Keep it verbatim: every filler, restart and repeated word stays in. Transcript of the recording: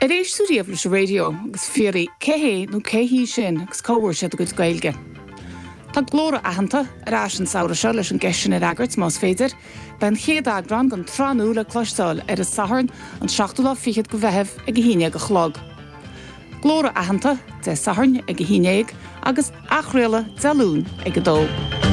A rééis súíomh leis radio agus fií cehé nó céhí sin agus cóhir sé a go gailge. Tá glóra ahananta arás an saoire se leis an gceisisin ar agart más féidir, ben chéad agran gan tránú le cloisteáil ar a saharn an seachtúla fichiad go bheitheh ag híine go chlog. Glóra ahananta de saharn ag híineig agus achréile dealún ag dó.